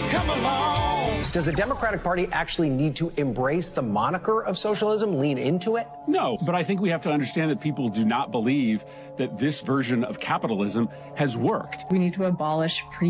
may come along. Does the Democratic Party actually need to embrace the moniker of socialism, lean into it? No, but I think we have to understand that people do not believe that this version of capitalism has worked. We need to abolish